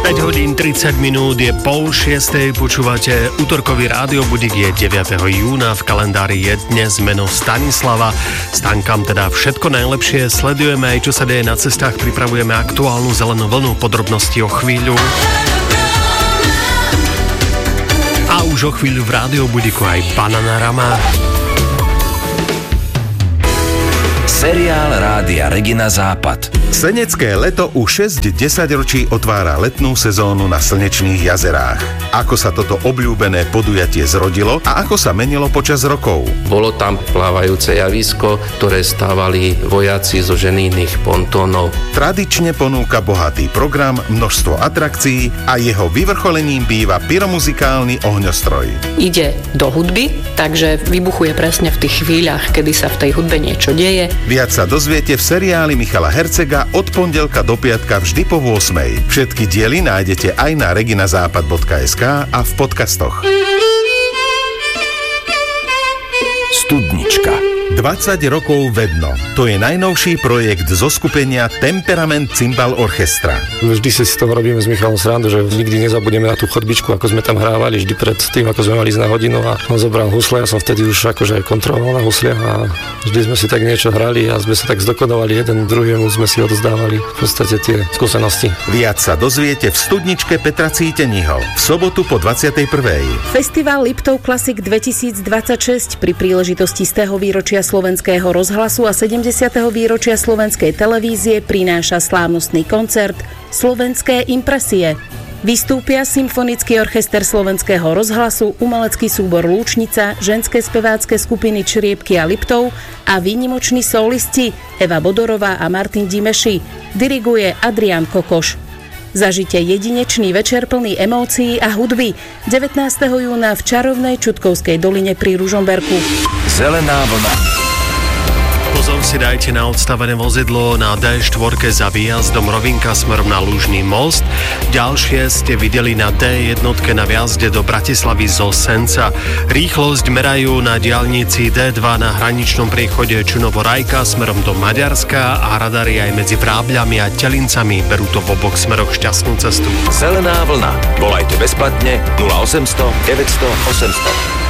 5 hodín 30 minút je 5:30, počúvate útorkový rádiobudík, je 9. júna, v kalendári je dnes meno Stanislava. Stankam teda všetko najlepšie, sledujeme aj čo sa deje na cestách, pripravujeme aktuálnu zelenú vlnu, podrobnosti o chvíľu. A už o chvíľu v rádiobudíku aj Bananarama. Seriál Rádia Regina Západ. Senecké leto už 6-10 ročí otvára letnú sezónu na slnečných jazerách. Ako sa toto obľúbené podujatie zrodilo a ako sa menilo počas rokov? Bolo tam plávajúce javisko, ktoré stávali vojaci zo ženijných pontónov. Tradične ponúka bohatý program, množstvo atrakcií a jeho vyvrcholením býva pyromuzikálny ohňostroj. Ide do hudby, takže vybuchuje presne v tých chvíľach, kedy sa v tej hudbe niečo deje. Viac sa dozviete v seriáli Michala Hercega od pondelka do piatka vždy po 8:00. Všetky diely nájdete aj na reginazápad.sk a v podcastoch. Studnička. 20 rokov vedno. To je najnovší projekt zo skupenia Temperament Cymbal Orchestra. Vždy si z toho robíme s Michalom srandu, že nikdy nezabudeme na tú chodbičku, ako sme tam hrávali, vždy pred tým, ako sme mali ísť na hodinu a on zobral husle, ja som vtedy už akože kontroloval na husliach a vždy sme si tak niečo hrali a sme sa tak zdokonovali, jeden druhému sme si odozdávali v podstate tie skúsenosti. Viac sa dozviete v studničke Petra Cíteniho v sobotu po 21:00. Festival Liptov Classic 2026 pri príležitosti 100. výročia Slovenského rozhlasu a 70. výročia Slovenskej televízie prináša slávnostný koncert Slovenské impresie. Vystúpia Symfonický orchester Slovenského rozhlasu, umelecký súbor Lúčnica, ženské spevácké skupiny Čriepky a Liptov a výnimoční solisti Eva Bodorová a Martin Dimeši. Diriguje Adrián Kokoš. Zažite jedinečný večer plný emócií a hudby 19. júna v čarovnej Čutkovskej doline pri Ružomberku. Zelená vlna. Pozor si dajte na odstavené vozidlo na D4 za výjazdom Rovinka smerom na Lužný most. Ďalšie ste videli na D1 na viazde do Bratislavy zo Senca. Rýchlosť merajú na diaľnici D2 na hraničnom priechode Čunovo-Rajka smerom do Maďarska a radary aj medzi Prábľami a Telincami berú to v oboch smeroch šťastnú cestu. Zelená vlna. Volajte bezplatne 0800 900 800.